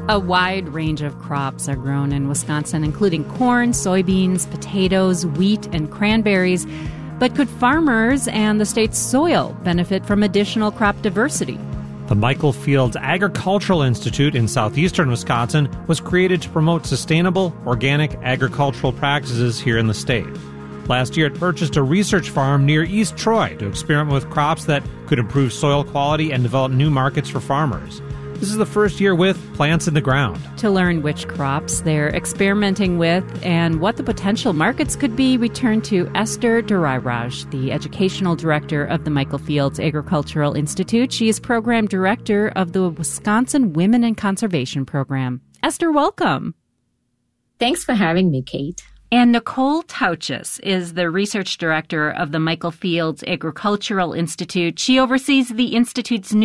A wide range of crops are grown in Wisconsin, including corn, soybeans, potatoes, wheat, and cranberries. But could farmers and the state's soil benefit from additional crop diversity? The Michael Fields Agricultural Institute in southeastern Wisconsin was created to promote sustainable, organic agricultural practices here in the state. Last year, it purchased a research farm near East Troy to experiment with crops that could improve soil quality and develop new markets for farmers. This is the first year with Plants in the Ground. To learn which crops they're experimenting with and what the potential markets could be, we turn to Esther Durairaj, the educational director of the Michael Fields Agricultural Institute. She is program director of the Wisconsin Women in Conservation Program. Esther, welcome. Thanks for having me, Kate. And Nicole Tauchus is the research director of the Michael Fields Agricultural Institute. She oversees the Institute's new